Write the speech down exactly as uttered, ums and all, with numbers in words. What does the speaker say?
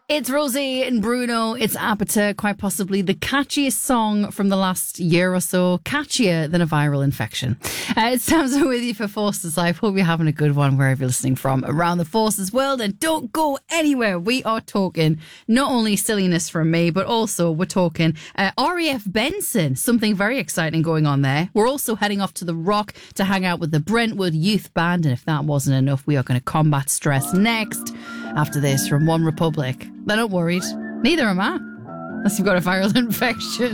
It's Rosie and Bruno. It's Apata, quite possibly the catchiest song from the last year or so. Catchier than a viral infection. Uh, it's Tamsin with you for Forces Life. Hope you're having a good one wherever you're listening from around the Forces world. And don't go anywhere. We are talking not only silliness from me, but also we're talking uh, R A F Benson. Something very exciting going on there. We're also heading off to the Rock to hang out with the Brentwood Youth Band. And if that wasn't enough, we are going to combat stress next. After this from One Republic. They're not worried. Neither am I. Unless you've got a viral infection.